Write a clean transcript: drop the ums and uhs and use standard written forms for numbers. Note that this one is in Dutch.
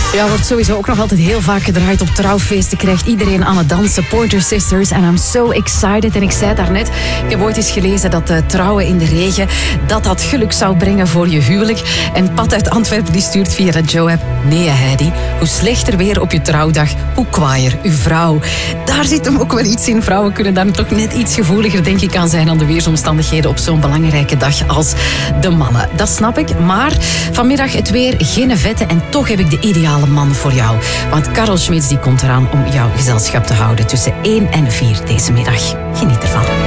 Ja, wordt sowieso ook nog altijd heel vaak gedraaid op trouwfeesten. Krijgt iedereen aan het dansen. Pointer Sisters and I'm so excited. En ik zei het daarnet, ik heb ooit eens gelezen dat trouwen in de regen, dat geluk zou brengen voor je huwelijk. En Pat uit Antwerpen die stuurt via de Joe-app: nee Heidi, hoe slechter weer op je trouwdag, hoe kwaaier uw vrouw. Daar zit hem ook wel iets in. Vrouwen kunnen daar toch net iets gevoeliger, denk ik, aan zijn aan de weersomstandigheden op zo'n belangrijke dag als de mannen. Dat snap ik, maar vanmiddag het weer, geen vette en toch heb ik de ideale man voor jou. Want Karel Schmitz die komt eraan om jouw gezelschap te houden tussen 1 en 4 deze middag. Geniet ervan.